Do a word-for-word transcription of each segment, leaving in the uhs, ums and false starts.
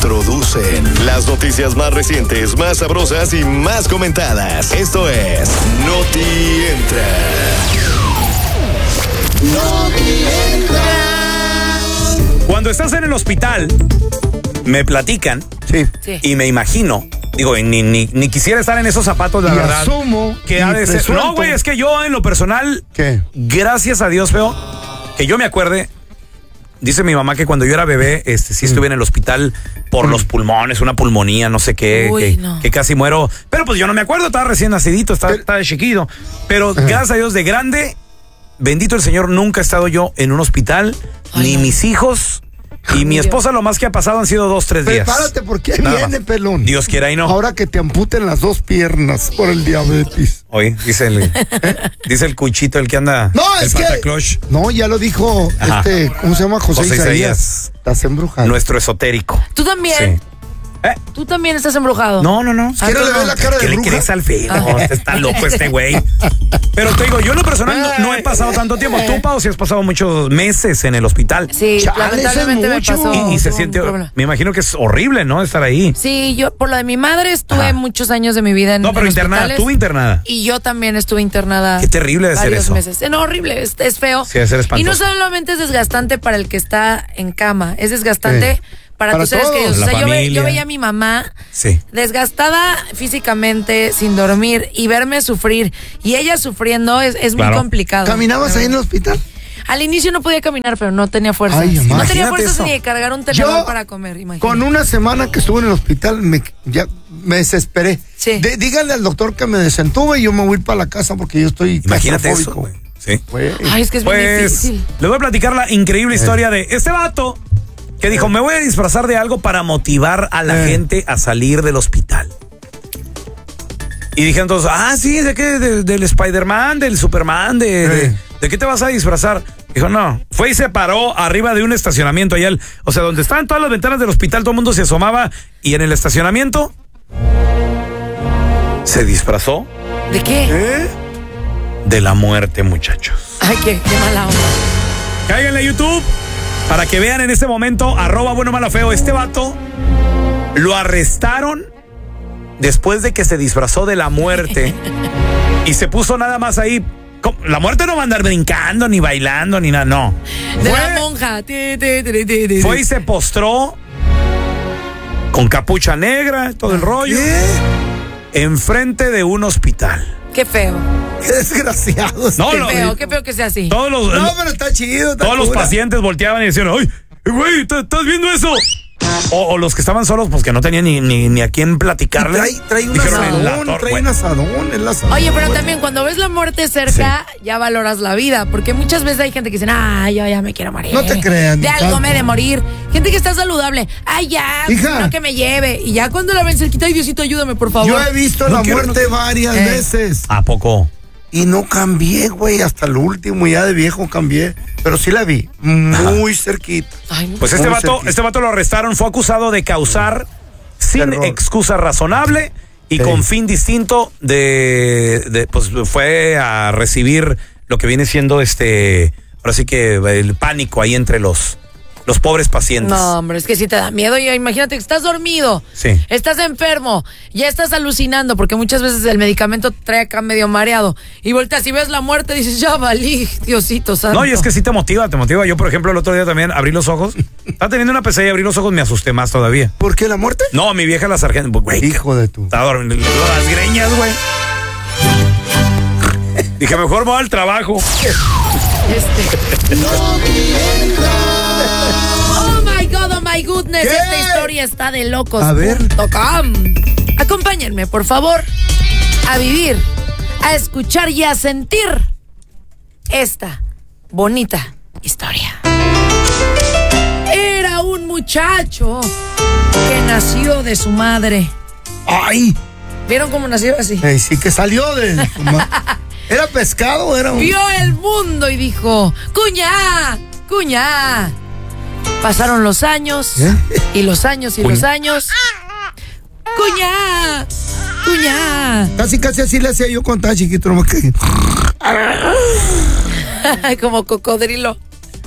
introducen las noticias más recientes, más sabrosas y más comentadas. Esto es Noti Entra. Noti Entra. Cuando estás en el hospital, me platican Sí. Sí. y me imagino, digo, ni, ni, ni quisiera estar en esos zapatos, la Y verdad. asumo que y ha de ser. resuelto. No, güey, es que yo en lo personal, ¿Qué? gracias a Dios, feo, que yo me acuerde. Dice mi mamá que cuando yo era bebé, este, sí estuve en el hospital por los pulmones, una pulmonía, no sé qué, Uy, que, no. que casi muero. Pero pues yo no me acuerdo, estaba recién nacidito, estaba, Pero- estaba de chiquito. Pero gracias a Dios, de grande, bendito el Señor, nunca he estado yo en un hospital, Ay, ni no. mis hijos. Y mi esposa lo más que ha pasado han sido dos, tres días. Prepárate porque ahí Nada viene, más. pelón. Dios quiera y no. Ahora que te amputen las dos piernas por el diabetes. Oye, dice el, dice el cuchito, el que anda. No, el es que. pataclosh, No, ya lo dijo Ajá. este, ¿cómo se llama? José, José Isaías. Isaías. Estás embrujado. nuestro esotérico. ¿Tú también? Sí. ¿Eh? ¿Tú también estás embrujado? No, no, no. Ah, ¿Quiere tú le no. ver la cara ¿Qué de le bruja? crees al feo? No, este está loco este güey. Pero te digo, yo en lo personal no, no he pasado tanto tiempo. Tú, Pau, si has pasado muchos meses en el hospital. Sí, Chale, lamentablemente eso me es mucho. pasó. Y, y se tuve un siente, problema. me imagino que es horrible, ¿no? Estar ahí. Sí, yo por lo de mi madre estuve Ajá. muchos años de mi vida en No, pero en internada, hospitales. tú internada. Y yo también estuve internada. Qué terrible de ser varios eso. meses. Eh, No, horrible, es, es feo. Sí, debe ser espantoso. Y no solamente es desgastante para el que está en cama, es desgastante Sí. para, Para tus seres todos. queridos. O La sea, yo, ve- familia. yo veía a mi mamá Sí. desgastada físicamente, sin dormir, y verme sufrir, y ella sufriendo es, es Claro. muy complicado. ¿Caminabas ahí en el hospital? Al inicio no podía caminar, pero no tenía fuerzas. Ay, no imagínate tenía fuerzas eso. ni de cargar un tenedor Yo, para comer, imagínate. Con una semana que estuve en el hospital, me, ya me desesperé. Sí. De- díganle al doctor que me desentuve y yo me voy para la casa porque yo estoy Imagínate eso, claustrofóbico. güey. Sí. Güey. Ay, es que es bien Pues difícil. les voy a platicar la increíble historia de este vato que dijo, me voy a disfrazar de algo para motivar a la Eh. gente a salir del hospital. Y dije entonces, ah, sí, ¿de qué? De- del Spider-Man, del Superman, de, de, Eh. ¿de qué te vas a disfrazar? Dijo, no. Fue y se paró arriba de un estacionamiento allá, el- o sea, donde estaban todas las ventanas del hospital, todo el mundo se asomaba y en el estacionamiento se disfrazó ¿De qué? ¿Eh? de la muerte, muchachos. Ay, qué, qué mala onda. Cáiganle a YouTube para que vean en este momento, arroba bueno malo feo, este vato lo arrestaron después de que se disfrazó de la muerte y se puso nada más ahí. ¿Cómo? La muerte no va a andar brincando, ni bailando, ni nada, no. De Fue, la monja. Ti, ti, ti, ti, ti. fue y se postró con capucha negra, todo el rollo, enfrente de un hospital. Qué feo. Qué desgraciado. No, Qué lo- feo, qué feo que sea así. Todos los, No, pero está chido. Está todos los cura. pacientes volteaban y decían, ¡ay, güey, ¿estás estás viendo eso? O, o los que estaban solos, pues que no tenían ni, ni, ni a quién Y platicarle. Trae, trae un Dijeron, "En la asadón, tor- trae bueno". un asadón, el asadón. Oye, pero también cuando ves la muerte cerca, ya valoras la vida. Porque muchas veces hay gente que dice, ah, yo ya me quiero morir. No te crean, De algo tanto. me he de morir. Gente que está saludable. Ay, ya, Hija. no que me lleve. Y ya cuando la ven cerquita, ay, Diosito, ayúdame, por favor. Yo he visto No la quiero, muerte no- varias Eh. veces. ¿A poco? Y no cambié, güey, hasta el último, ya de viejo cambié. Pero sí la vi, muy cerquita. Ay, no. Pues este Muy vato, cerquita. este vato lo arrestaron, fue acusado de causar sin Terror. excusa razonable y Sí. con fin distinto de, de, pues fue a recibir lo que viene siendo este, ahora sí que el pánico ahí entre los, los pobres pacientes. No, hombre, es que si te da miedo, ya imagínate que estás dormido, Sí. estás enfermo, ya estás alucinando, porque muchas veces el medicamento trae acá medio mareado, y volteas y ves la muerte, dices, ya valí, Diosito santo. No, y es que sí te motiva, te motiva. Yo, por ejemplo, el otro día también abrí los ojos. Estaba teniendo una pesadilla, abrí los ojos, me asusté más todavía. ¿Por qué la muerte? No, mi vieja la sargento, güey. Hijo de tu. Estaba dormiendo. Las greñas, güey. Dije, mejor voy al trabajo. Este. Oh my God, oh my goodness, ¿Qué? esta historia está de locos. A ver. punto com. Acompáñenme, por favor, a vivir, a escuchar y a sentir esta bonita historia. Era un muchacho que nació de su madre. ¡Ay! ¿Vieron cómo nació así? Ey, sí que salió de. ¿Era pescado o era un.? Vio el mundo y dijo, cuñá, cuñá. Pasaron los años, ¿Eh? y los años, y Cuñá. los años. Cuñá, cuñá. Casi, casi así le hacía yo cuando estaba chiquito, nomás que. Como cocodrilo.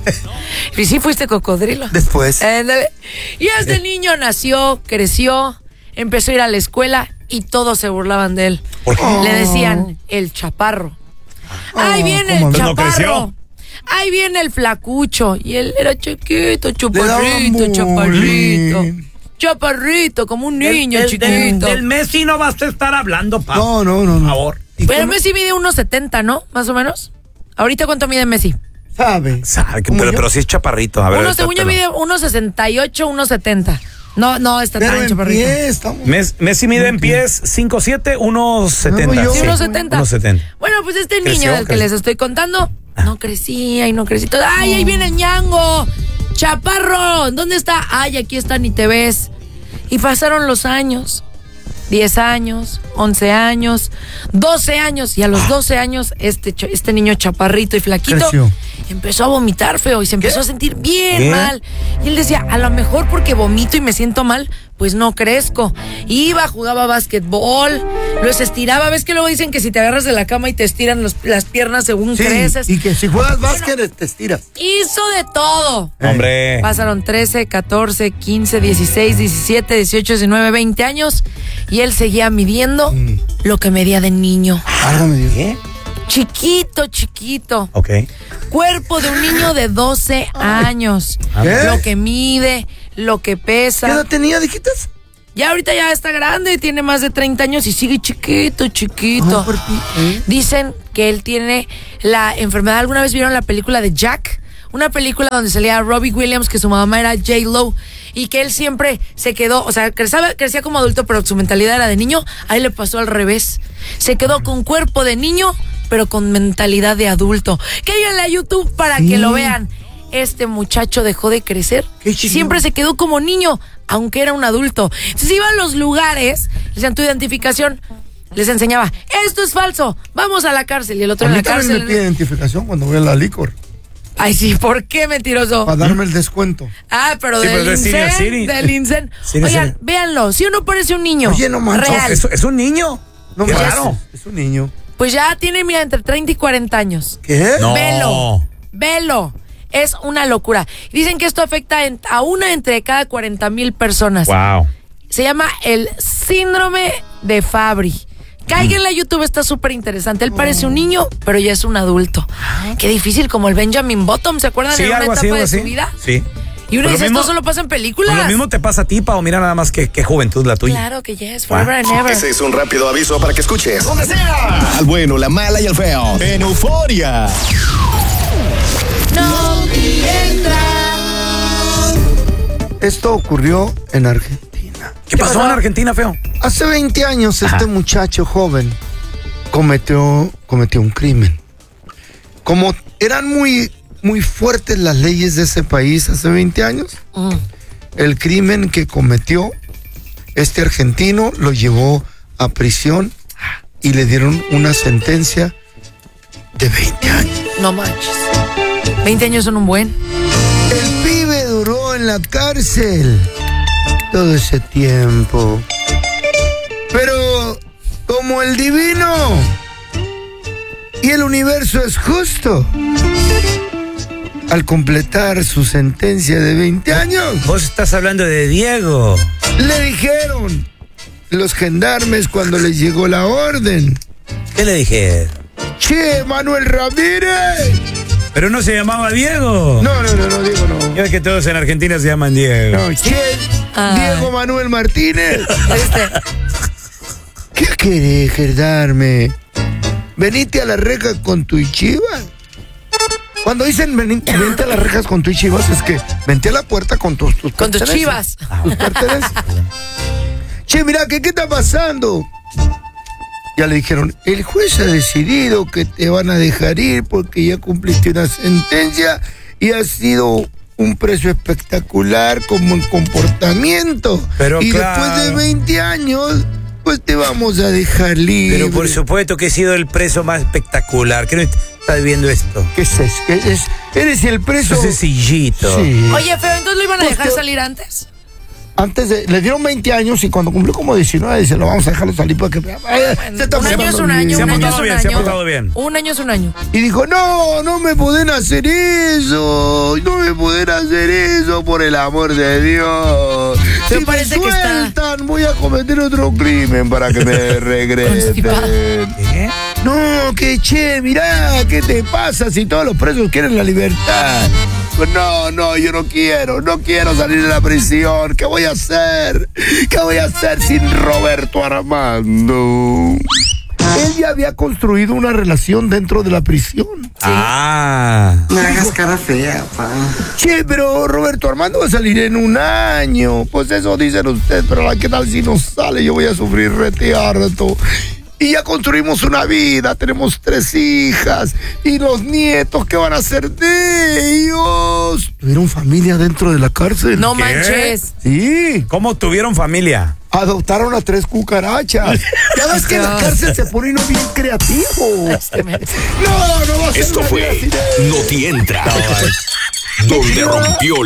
Y sí fuiste cocodrilo. Después. Ándale. Y este niño nació, creció, empezó a ir a la escuela y todos se burlaban de él. ¿Por qué? Le decían el chaparro. Ahí Oh, viene ¿cómo el no creció? chaparro. Ahí viene el flacucho. Y él era chiquito, Le chaparrito, daban chaparrito. bullying. Chaparrito, como un niño El- el- chiquito. Del, del Messi no vas a estar hablando, pa. No, no, no, Por no. favor. ¿Y Pero cómo Messi mide uno setenta, ¿no? Más o menos. ¿Ahorita cuánto mide Messi? sabe? Sabe que- ¿Cómo Pero, yo? pero sí es chaparrito. A ver, Uno, según yo, trátalo. mide uno sesenta y ocho, uno setenta. No, no, está Pero tan en chaparrito. pie estamos. Mes- Messi mide en pies cinco siete, uno setenta. No, yo- Sí, Sí. uno setenta. uno setenta. Bueno, pues este Creció, niño del que creció. les estoy contando no crecía y no crecía. Todo. ¡Ay, ahí viene el ñango! ¡Chaparro! ¿Dónde está? ¡Ay, aquí está, ni te ves! Y pasaron los años. diez años, once años, doce años. Y a los doce años, este, ch- este niño chaparrito y flaquito Creció. empezó a vomitar feo y se empezó a sentir bien ¿Qué? mal. Y él decía, a lo mejor porque vomito y me siento mal, pues no crezco. Iba, jugaba básquetbol, los estiraba. ¿Ves que luego dicen que si te agarras de la cama y te estiran los- las piernas según Sí, creces? y que si juegas básquet te estiras. Hizo de todo. Hombre. Pasaron trece, catorce, quince, dieciséis, diecisiete, dieciocho, diecinueve, veinte años y él seguía midiendo Mm. lo que medía de niño. Válgame Dios. ¿Qué? Chiquito, chiquito. Ok. Cuerpo de un niño de doce años. ¿Qué? Lo que mide, lo que ¿Qué pesa. edad tenía, dijitas? Ya ahorita ya está grande, tiene más de treinta años y sigue chiquito, chiquito. Ah, por ti, ¿eh? Dicen que él tiene la enfermedad. ¿Alguna vez vieron la película de Jack? Una película donde salía Robbie Williams, que su mamá era J-Lo, y que él siempre se quedó, o sea, crecía, crecía como adulto, pero su mentalidad era de niño. A él le pasó al revés. Se quedó con cuerpo de niño, pero con mentalidad de adulto. Cáiganle a YouTube para Sí. que lo vean. Este muchacho dejó de crecer Qué y chido. siempre se quedó como niño, aunque era un adulto. Entonces iba a los lugares, les decían tu identificación, les enseñaba, esto es falso, vamos a la cárcel. Y el otro A en mí la también me cárcel. pide identificación cuando voy a la licor. Ay, sí, ¿por qué mentiroso? Para darme el descuento. Ah, pero Sí, del pero de Senior Incen, City. del Incen. Senior Oigan, City. véanlo, si uno parece un niño Oye, no manches. real, Es, es un niño. No Qué manches, raro. Es un niño. pues ya tiene, mira, entre treinta y cuarenta años. ¿Qué? No. Velo, velo. Es una locura. Dicen que esto afecta en- a una entre cada cuarenta mil personas. Wow. Se llama el síndrome de Fabry. Cáiganle a YouTube, está súper interesante. Él parece un niño, pero ya es un adulto. Qué difícil, como el Benjamin Button, ¿se acuerdan? Sí, en una algo etapa así, algo de así. su vida. Sí. Y uno Pues lo dice, mismo- esto solo pasa en películas. Pues lo mismo te pasa a ti, Pao. Mira nada más que, que juventud la tuya. Claro que yes, forever and ever. Ese es un rápido aviso para que escuches. Donde sea. Al bueno, la mala y el feo. En Euforia. No Esto ocurrió en Argentina. ¿Qué pasó pasó? en Argentina, feo? Hace veinte años Ajá. este muchacho joven cometió, cometió un crimen. Como eran muy, muy fuertes las leyes de ese país hace veinte años, Mm. el crimen que cometió este argentino lo llevó a prisión y le dieron una sentencia de veinte años. No manches. veinte años son un buen. El pibe duró en la cárcel todo ese tiempo. Pero como el divino y el universo es justo, al completar su sentencia de veinte años, Vos estás hablando de Diego. le dijeron los gendarmes cuando les llegó la orden: ¿Qué le dije? Che, Manuel Ramírez. Pero no se llamaba Diego. No, no, no, no, Diego no. Yo es que todos en Argentina se llaman Diego. No, che, Ay. Diego Manuel Martínez. ¿Viste? ¿Qué querés, gendarme? Venite a las rejas con tu chivas. Cuando dicen vení- vente a las rejas con tu chivas, es que vente a la puerta con tus, tus Con tus pertenencias. chivas. Tus pertenencias. Che, mira, ¿qué, ¿qué está pasando? Ya le dijeron, el juez ha decidido que te van a dejar ir porque ya cumpliste una sentencia y has sido un preso espectacular como en comportamiento. Pero y claro. después de veinte años, pues te vamos a dejar libre. Pero por supuesto que he sido el preso más espectacular. ¿Qué no estás viendo esto? ¿Qué es eso? ¿Qué es? ¿Eres el preso? Eso es sencillito. Sí. Oye, feo, ¿entonces lo iban a Pues dejar que- salir antes? antes de, le dieron veinte años y cuando cumplió como diecinueve dice, lo vamos a dejarlo salir para que eh, se está un año es un año, Se ha un año es portado un bien, se ha año. portado bien. Un año es un año. Y dijo, no, no me pueden hacer eso, no me pueden hacer eso, por el amor de Dios. Me Si me parece que está- sueltan, voy a cometer otro crimen para que me regresen. Constipado. ¿Eh? No, que che, mirá, ¿qué te pasa si todos los presos quieren la libertad? Pues no, no, yo no quiero, no quiero salir de la prisión. ¿Qué voy a hacer? ¿Qué voy a hacer sin Roberto Armando? Él ya había construido una relación dentro de la prisión. Ah. No hagas cara fea, pa. Che, pero Roberto Armando va a salir en un año. Pues eso dicen ustedes, pero ¿qué tal si no sale? Yo voy a sufrir rete harto. Y ya construimos una vida, tenemos tres hijas y los nietos, ¿qué van a hacer de ellos? ¿Tuvieron familia dentro de la cárcel? No ¿Qué? manches. Sí, ¿Cómo tuvieron familia? adoptaron a tres cucarachas. Ya ves que en la cárcel se pone uno bien creativo. No, no va a ser Esto una fue vida así de- Noti Entra, donde rompió